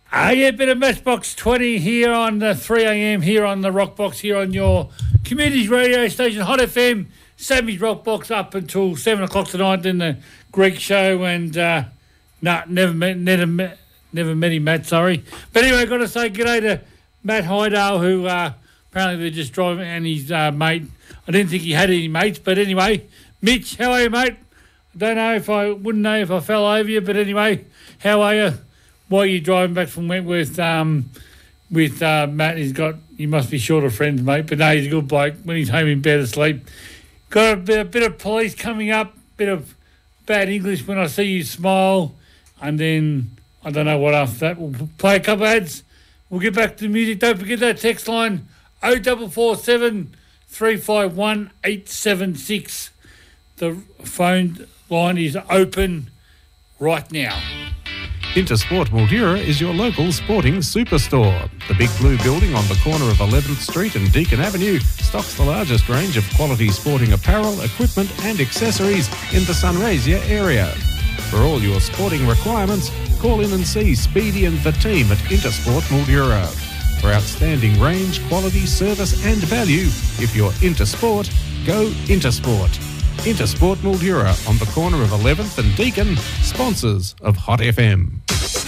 Yeah, bit of Matchbox 20 here on the 3am here on the Rockbox here on your community radio station, Hot FM, Sammy's Rockbox up until 7 o'clock tonight, then the Greek show and, never met him, Matt, sorry. But anyway, I've got to say g'day to Matt Hydale, who apparently they're just driving, and his mate. I didn't think he had any mates, but anyway, Mitch, how are you, mate? Wouldn't know if I fell over you, but anyway, how are you? Why are you driving back from Wentworth with Matt? He must be short of friends, mate, but no, he's a good bloke. When he's home in bed asleep. Got a bit of police coming up, bit of bad English when I see you smile, and then I don't know what after that. We'll play a couple of ads. We'll get back to the music. Don't forget that text line, 0447 351 876. The phone line is open right now. Intersport Mildura is your local sporting superstore. The big blue building on the corner of 11th Street and Deakin Avenue stocks the largest range of quality sporting apparel, equipment and accessories in the Sunraysia area. For all your sporting requirements, call in and see Speedy and the team at Intersport Mildura. For outstanding range, quality, service and value, if you're into sport, go Intersport. Intersport Mildura on the corner of 11th and Deakin, sponsors of Hot FM.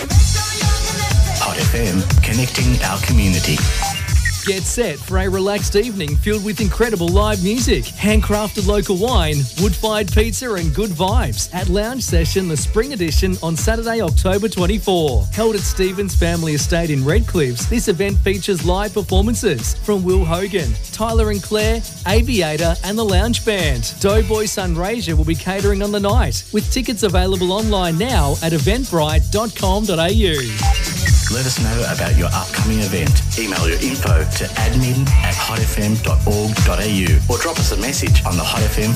Hot FM, connecting our community. Get set for a relaxed evening filled with incredible live music, handcrafted local wine, wood-fired pizza and good vibes at Lounge Session, the Spring Edition on Saturday, October 24. Held at Stevens Family Estate in Redcliffs, this event features live performances from Will Hogan, Tyler and Claire, Aviator and the Lounge Band. Doughboy Sunraysia will be catering on the night, with tickets available online now at eventbrite.com.au. Let us know about your upcoming event. Email your info to admin@hotfm.org.au or drop us a message on the Hot FM